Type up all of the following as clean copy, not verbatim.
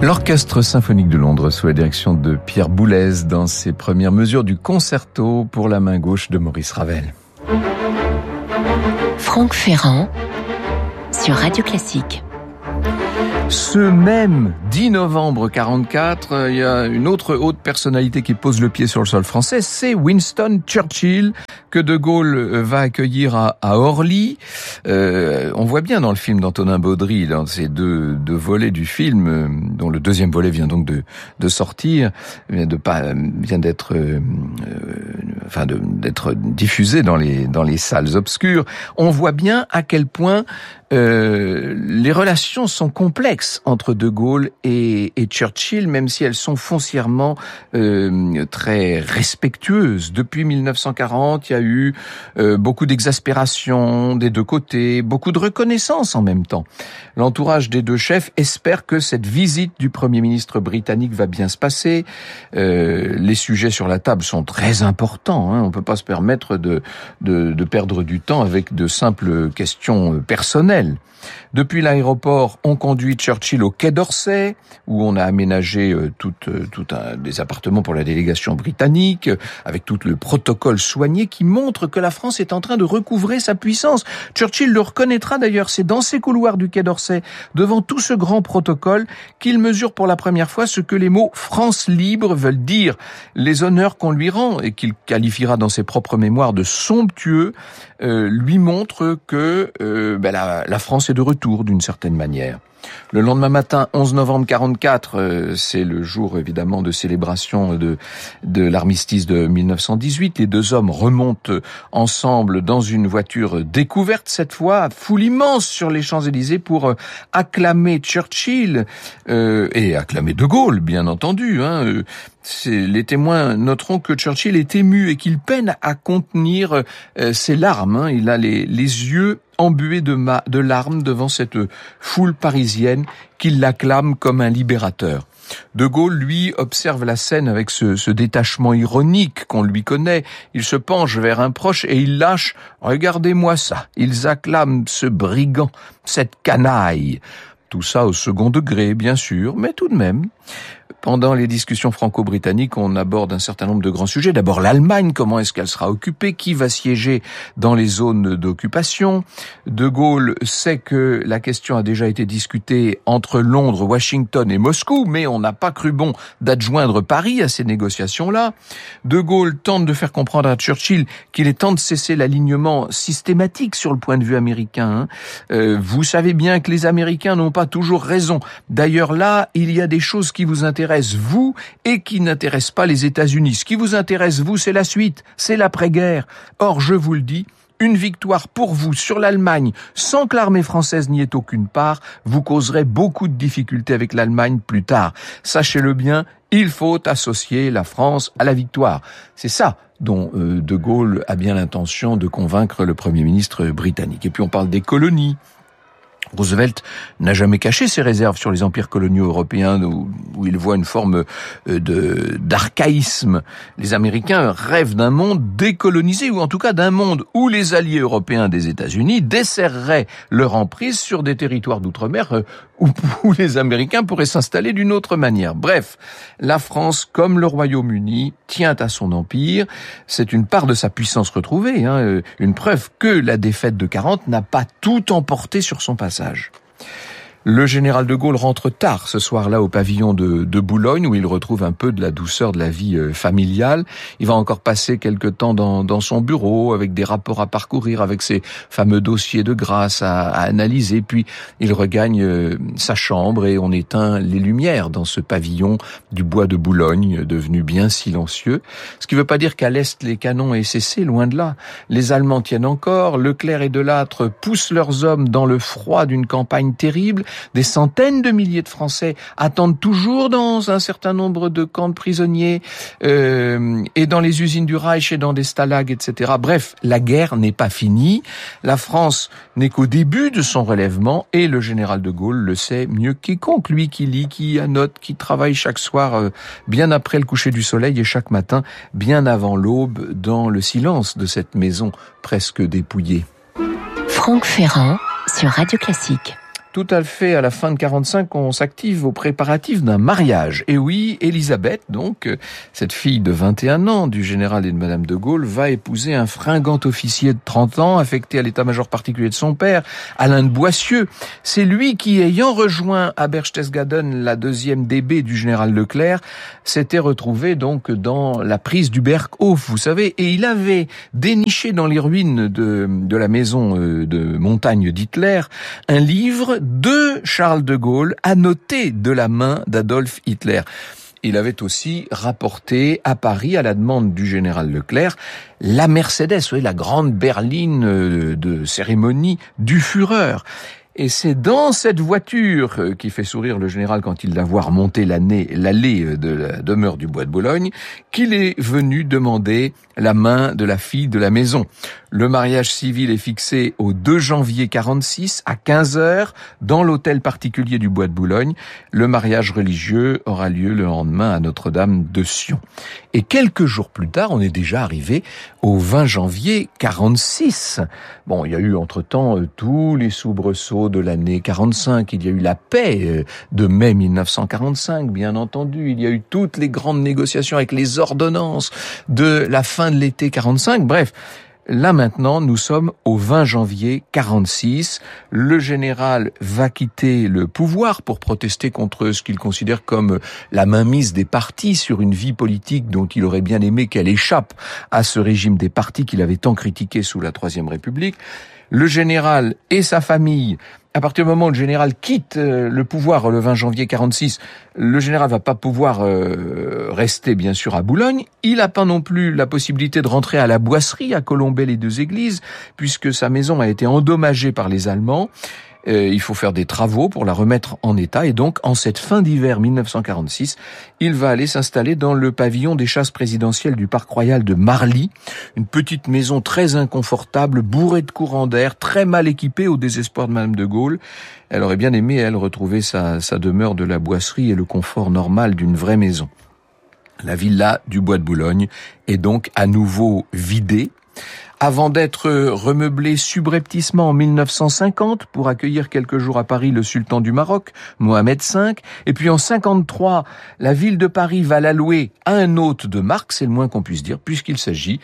L'Orchestre symphonique de Londres sous la direction de Pierre Boulez dans ses premières mesures du concerto pour la main gauche de Maurice Ravel. Franck Ferrand sur Radio Classique. Ce même 10 novembre 44, il y a une autre haute personnalité qui pose le pied sur le sol français, c'est Winston Churchill, que De Gaulle va accueillir à Orly. On voit bien dans le film d'Antonin Baudry, dans ces deux volets du film, dont le deuxième volet vient donc de sortir, vient d'être diffusé dans les salles obscures. On voit bien à quel point les relations sont complexes entre De Gaulle et Churchill, même si elles sont foncièrement très respectueuses. Depuis 1940, il y a eu beaucoup d'exaspération des deux côtés, beaucoup de reconnaissance en même temps. L'entourage des deux chefs espère que cette visite du Premier ministre britannique va bien se passer. Les sujets sur la table sont très importants. On ne peut pas se permettre de perdre du temps avec de simples questions personnelles. Depuis l'aéroport, on conduit Churchill au Quai d'Orsay, où on a aménagé des appartements pour la délégation britannique, avec tout le protocole soigné qui montre que la France est en train de recouvrer sa puissance. Churchill le reconnaîtra d'ailleurs, c'est dans ces couloirs du Quai d'Orsay, devant tout ce grand protocole, qu'il mesure pour la première fois ce que les mots « France libre » veulent dire. Les honneurs qu'on lui rend, et qu'il qualifiera dans ses propres mémoires de somptueux, lui montrent que la France est de retour d'une certaine manière. Le lendemain matin, 11 novembre 44, c'est le jour évidemment de célébration de l'armistice de 1918. Les deux hommes remontent ensemble dans une voiture découverte cette fois, foule immense sur les Champs-Élysées pour acclamer Churchill et acclamer De Gaulle, bien entendu. Les témoins noteront que Churchill est ému et qu'il peine à contenir ses larmes. Il a les yeux embués de larmes devant cette foule parisienne qui l'acclame comme un libérateur. De Gaulle, lui, observe la scène avec ce détachement ironique qu'on lui connaît. Il se penche vers un proche et il lâche « Regardez-moi ça ». Ils acclament ce brigand, cette canaille. Tout ça au second degré, bien sûr, mais tout de même. Pendant les discussions franco-britanniques, on aborde un certain nombre de grands sujets. D'abord l'Allemagne, comment est-ce qu'elle sera occupée? Qui va siéger dans les zones d'occupation? De Gaulle sait que la question a déjà été discutée entre Londres, Washington et Moscou, mais on n'a pas cru bon d'adjoindre Paris à ces négociations-là. De Gaulle tente de faire comprendre à Churchill qu'il est temps de cesser l'alignement systématique sur le point de vue américain. Vous savez bien que les Américains n'ont pas toujours raison. D'ailleurs là, il y a des choses qui vous intéressent vous et qui n'intéressent pas les États-Unis. Ce qui vous intéresse vous, c'est la suite, c'est l'après-guerre. Or, je vous le dis, une victoire pour vous sur l'Allemagne, sans que l'armée française n'y ait aucune part, vous causerait beaucoup de difficultés avec l'Allemagne plus tard. Sachez-le bien, il faut associer la France à la victoire. C'est ça dont De Gaulle a bien l'intention de convaincre le Premier ministre britannique. Et puis on parle des colonies. Roosevelt n'a jamais caché ses réserves sur les empires coloniaux européens où il voit une forme d'archaïsme. Les Américains rêvent d'un monde décolonisé, ou en tout cas d'un monde où les alliés européens des États-Unis desserreraient leur emprise sur des territoires d'outre-mer où les Américains pourraient s'installer d'une autre manière. Bref, la France, comme le Royaume-Uni, tient à son empire. C'est une part de sa puissance retrouvée, une preuve que la défaite de 40 n'a pas tout emporté sur son passage. Le général de Gaulle rentre tard ce soir-là au pavillon de Boulogne, où il retrouve un peu de la douceur de la vie familiale. Il va encore passer quelque temps dans son bureau, avec des rapports à parcourir, avec ses fameux dossiers de grâce à analyser. Puis il regagne sa chambre et on éteint les lumières dans ce pavillon du bois de Boulogne, devenu bien silencieux. Ce qui ne veut pas dire qu'à l'Est, les canons aient cessé, loin de là. Les Allemands tiennent encore, Leclerc et Delattre poussent leurs hommes dans le froid d'une campagne terrible. Des centaines de milliers de Français attendent toujours dans un certain nombre de camps de prisonniers et dans les usines du Reich et dans des stalags, etc. Bref, la guerre n'est pas finie. La France n'est qu'au début de son relèvement et le général de Gaulle le sait mieux que quiconque. Lui qui lit, qui annote, qui travaille chaque soir bien après le coucher du soleil et chaque matin bien avant l'aube dans le silence de cette maison presque dépouillée. Franck Ferrand sur Radio Classique. Tout à fait, à la fin de 45, on s'active aux préparatifs d'un mariage. Et oui, Élisabeth, donc, cette fille de 21 ans du général et de Madame de Gaulle, va épouser un fringant officier de 30 ans, affecté à l'état-major particulier de son père, Alain de Boissieu. C'est lui qui, ayant rejoint à Berchtesgaden la 2e DB du général Leclerc, s'était retrouvé donc dans la prise du Berghof, vous savez, et il avait déniché dans les ruines de la maison de montagne d'Hitler un livre de Charles de Gaulle annoté de la main d'Adolf Hitler. Il avait aussi rapporté à Paris, à la demande du général Leclerc, la Mercedes, vous voyez, la grande berline de cérémonie du Führer. Et c'est dans cette voiture qui fait sourire le général quand il la voit remonter l'allée de la demeure du Bois de Boulogne qu'il est venu demander la main de la fille de la maison. Le mariage civil est fixé au 2 janvier 46 à 15h dans l'hôtel particulier du Bois de Boulogne. Le mariage religieux aura lieu le lendemain à Notre-Dame de Sion. Et quelques jours plus tard, on est déjà arrivé au 20 janvier 46. Bon, il y a eu entre-temps tous les soubresauts de l'année 45. Il y a eu la paix de mai 1945, bien entendu. Il y a eu toutes les grandes négociations avec les ordonnances de la fin de l'été 45. Bref, là maintenant, nous sommes au 20 janvier 46. Le général va quitter le pouvoir pour protester contre ce qu'il considère comme la mainmise des partis sur une vie politique dont il aurait bien aimé qu'elle échappe à ce régime des partis qu'il avait tant critiqué sous la Troisième République. Le général et sa famille, à partir du moment où le général quitte le pouvoir le 20 janvier 46, le général va pas pouvoir rester bien sûr à Boulogne. Il n'a pas non plus la possibilité de rentrer à la Boisserie, à Colombey-les-Deux-Églises, puisque sa maison a été endommagée par les Allemands. Il faut faire des travaux pour la remettre en état et donc en cette fin d'hiver 1946, il va aller s'installer dans le pavillon des chasses présidentielles du parc royal de Marly, une petite maison très inconfortable, bourrée de courants d'air, très mal équipée au désespoir de Madame de Gaulle. Elle aurait bien aimé, elle, retrouver sa demeure de la Boisserie et le confort normal d'une vraie maison. La villa du Bois de Boulogne est donc à nouveau vidée, avant d'être remeublé subrepticement en 1950 pour accueillir quelques jours à Paris le sultan du Maroc, Mohamed V. Et puis en 53, la ville de Paris va la louer à un hôte de marque, c'est le moins qu'on puisse dire, puisqu'il s'agit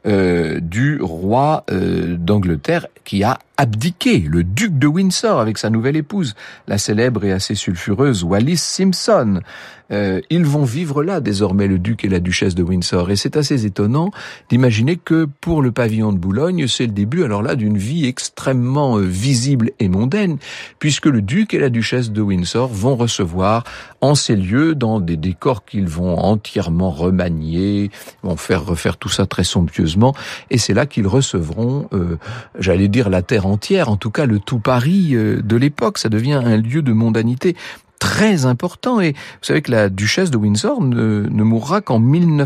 du roi d'Angleterre qui a abdiqué, le duc de Windsor avec sa nouvelle épouse, la célèbre et assez sulfureuse Wallis Simpson. Ils vont vivre là désormais, le duc et la duchesse de Windsor, et c'est assez étonnant d'imaginer que pour le pavillon de Boulogne, c'est le début alors là d'une vie extrêmement visible et mondaine, puisque le duc et la duchesse de Windsor vont recevoir en ces lieux, dans des décors qu'ils vont entièrement remanier, vont faire refaire tout ça très somptueusement, et c'est là qu'ils recevront, j'allais dire la terre entière, en tout cas le tout Paris de l'époque. Ça devient un lieu de mondanité très important, et vous savez que la duchesse de Windsor ne mourra qu'en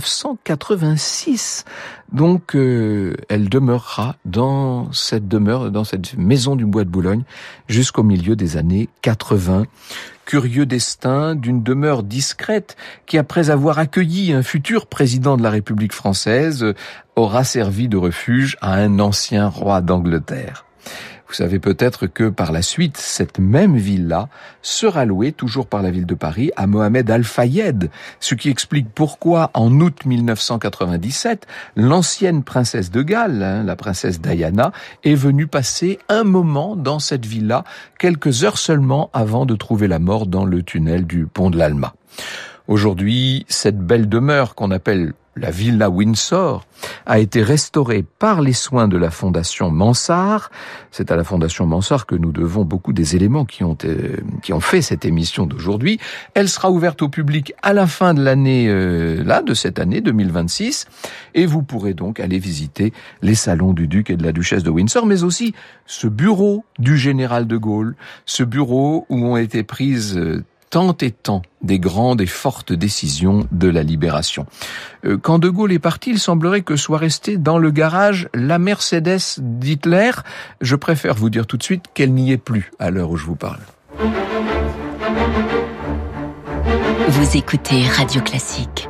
1986. Donc elle demeurera dans cette maison du Bois de Boulogne jusqu'au milieu des années 80. Curieux destin d'une demeure discrète qui, après avoir accueilli un futur président de la République française, aura servi de refuge à un ancien roi d'Angleterre. Vous savez peut-être que par la suite, cette même villa sera louée, toujours par la ville de Paris, à Mohamed Al-Fayed, ce qui explique pourquoi, en août 1997, l'ancienne princesse de Galles, la princesse Diana, est venue passer un moment dans cette villa, quelques heures seulement avant de trouver la mort dans le tunnel du pont de l'Alma. Aujourd'hui, cette belle demeure qu'on appelle la Villa Windsor a été restaurée par les soins de la Fondation Mansart. C'est à la Fondation Mansart que nous devons beaucoup des éléments qui ont fait cette émission d'aujourd'hui. Elle sera ouverte au public à la fin de l'année, de cette année 2026. Et vous pourrez donc aller visiter les salons du duc et de la duchesse de Windsor, mais aussi ce bureau du général de Gaulle, ce bureau où ont été prises tant et tant des grandes et fortes décisions de la libération. Quand de Gaulle est parti, il semblerait que soit restée dans le garage la Mercedes d'Hitler. Je préfère vous dire tout de suite qu'elle n'y est plus à l'heure où je vous parle. Vous écoutez Radio Classique.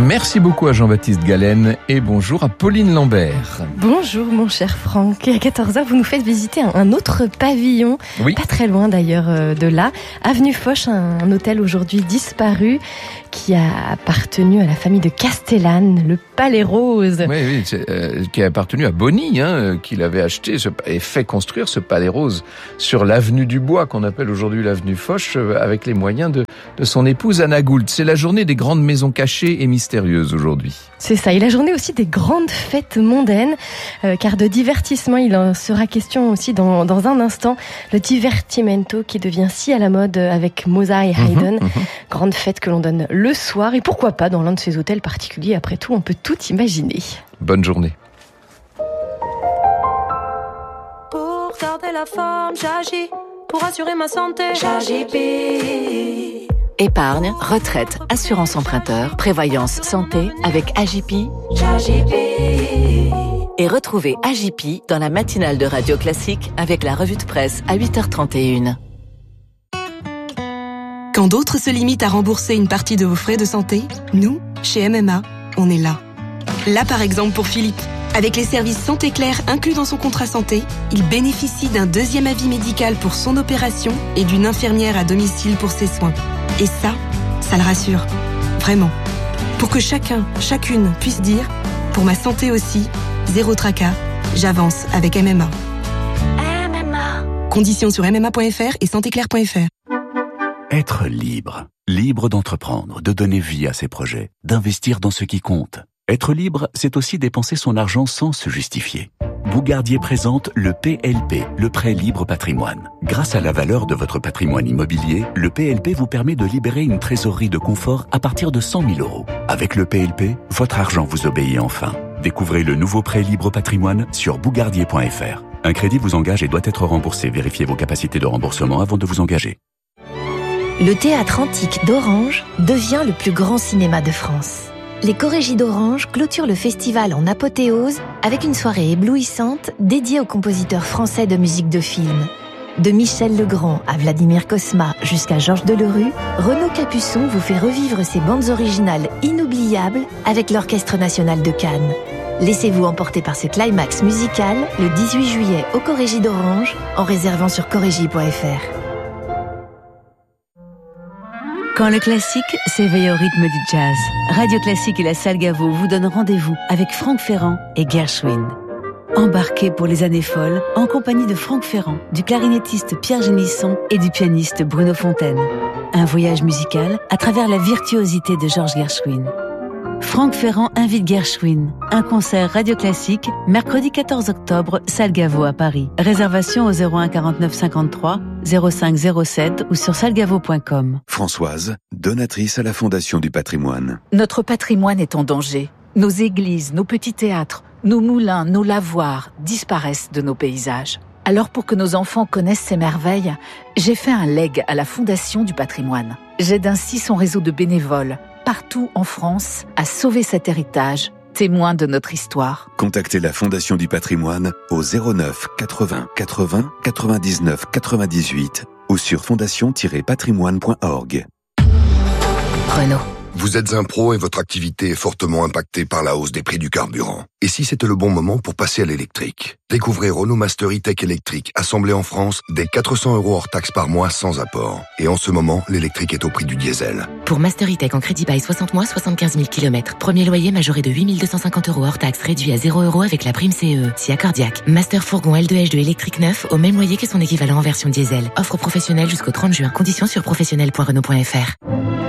Merci beaucoup à Jean-Baptiste Galen et bonjour à Pauline Lambert. Bonjour mon cher Franck. À 14h, vous nous faites visiter un autre pavillon, oui. Pas très loin d'ailleurs de là. Avenue Foch, un hôtel aujourd'hui disparu qui a appartenu à la famille de Castellane, le Palais Rose. Oui, qui a appartenu à Bonny, qu'il avait acheté et fait construire ce Palais Rose sur l'avenue du Bois, qu'on appelle aujourd'hui l'avenue Foch, avec les moyens de son épouse Anna Gould. C'est la journée des grandes maisons cachées et mystérieuses aujourd'hui. C'est ça, et la journée aussi des grandes fêtes mondaines, car de divertissement, il en sera question aussi dans un instant. Le divertimento qui devient si à la mode avec Mozart et Haydn. Grande fête que l'on donne le soir, et pourquoi pas dans l'un de ces hôtels particuliers. Après tout, on peut tout imaginer. Bonne journée. Pour garder la forme, j'agis. Pour assurer ma santé, j'agis. Épargne, retraite, assurance emprunteur, prévoyance santé avec Agipi. Et retrouvez Agipi dans la matinale de Radio Classique avec la revue de presse à 8h31. Quand d'autres se limitent à rembourser une partie de vos frais de santé, nous, chez MMA, on est là. Là par exemple pour Philippe. Avec les services Santé Claire inclus dans son contrat santé, il bénéficie d'un deuxième avis médical pour son opération et d'une infirmière à domicile pour ses soins. Et ça le rassure. Vraiment. Pour que chacun, chacune puisse dire « Pour ma santé aussi, zéro tracas, j'avance avec MMA ». Conditions sur mma.fr et santéclaire.fr. Être libre. Libre d'entreprendre, de donner vie à ses projets, d'investir dans ce qui compte. Être libre, c'est aussi dépenser son argent sans se justifier. Bougardier présente le PLP, le prêt libre patrimoine. Grâce à la valeur de votre patrimoine immobilier, le PLP vous permet de libérer une trésorerie de confort à partir de 100 000 €. Avec le PLP, votre argent vous obéit enfin. Découvrez le nouveau prêt libre patrimoine sur bougardier.fr. Un crédit vous engage et doit être remboursé. Vérifiez vos capacités de remboursement avant de vous engager. Le théâtre antique d'Orange devient le plus grand cinéma de France. Les Chorégies d'Orange clôturent le festival en apothéose avec une soirée éblouissante dédiée aux compositeurs français de musique de film. De Michel Legrand à Vladimir Cosma jusqu'à Georges Delerue, Renaud Capuçon vous fait revivre ses bandes originales inoubliables avec l'Orchestre national de Cannes. Laissez-vous emporter par ce climax musical le 18 juillet aux Chorégies d'Orange en réservant sur chorégie.fr. Quand le classique s'éveille au rythme du jazz, Radio Classique et la Salle Gaveau vous donnent rendez-vous avec Franck Ferrand et Gershwin. Embarquez pour les années folles en compagnie de Franck Ferrand, du clarinettiste Pierre Génisson et du pianiste Bruno Fontaine. Un voyage musical à travers la virtuosité de Georges Gershwin. Franck Ferrand invite Gershwin. Un concert Radio Classique, mercredi 14 octobre, Salle Gaveau à Paris. Réservation au 01 49 53 05 07 ou sur sallegavo.com. Françoise, donatrice à la Fondation du patrimoine. Notre patrimoine est en danger. Nos églises, nos petits théâtres, nos moulins, nos lavoirs disparaissent de nos paysages. Alors pour que nos enfants connaissent ces merveilles, j'ai fait un legs à la Fondation du patrimoine. J'aide ainsi son réseau de bénévoles partout en France à sauver cet héritage, témoin de notre histoire. Contactez la Fondation du patrimoine au 09 80 80 99 98 ou sur fondation-patrimoine.org. Renault. Vous êtes un pro et votre activité est fortement impactée par la hausse des prix du carburant. Et si c'était le bon moment pour passer à l'électrique? Découvrez Renault Master E-Tech électrique, assemblé en France, dès 400 € hors taxe par mois sans apport. Et en ce moment, l'électrique est au prix du diesel. Pour Master E-Tech en crédit bail 60 mois, 75 000 km. Premier loyer majoré de 8 250 € hors taxe, réduit à 0 € avec la prime CE. Si accordiaque. Master fourgon L2H2 électrique neuf, au même loyer que son équivalent en version diesel. Offre professionnelle jusqu'au 30 juin. Conditions sur professionnel.renault.fr.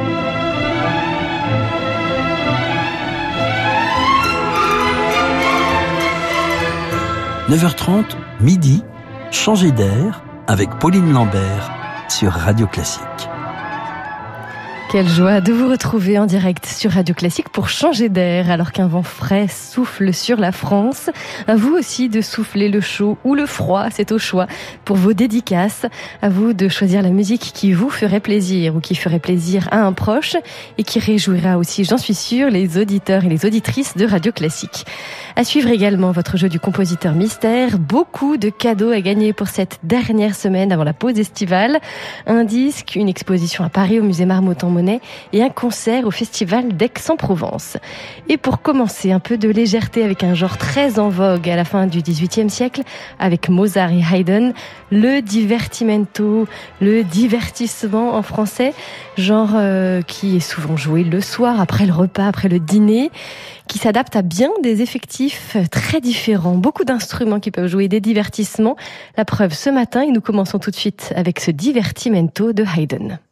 9h30, midi, changer d'air avec Pauline Lambert sur Radio Classique. Quelle joie de vous retrouver en direct sur Radio Classique pour changer d'air alors qu'un vent frais souffle sur la France. À vous aussi de souffler le chaud ou le froid, c'est au choix pour vos dédicaces. À vous de choisir la musique qui vous ferait plaisir ou qui ferait plaisir à un proche et qui réjouira aussi, j'en suis sûre, les auditeurs et les auditrices de Radio Classique. À suivre également votre jeu du compositeur mystère. Beaucoup de cadeaux à gagner pour cette dernière semaine avant la pause estivale. Un disque, une exposition à Paris au musée Marmottan Monnaie et un concert au Festival d'Aix-en-Provence. Et pour commencer, un peu de légèreté avec un genre très en vogue à la fin du XVIIIe siècle, avec Mozart et Haydn, le divertimento, le divertissement en français, genre qui est souvent joué le soir, après le repas, après le dîner, qui s'adapte à bien des effectifs très différents. Beaucoup d'instruments qui peuvent jouer des divertissements. La preuve ce matin, et nous commençons tout de suite avec ce divertimento de Haydn.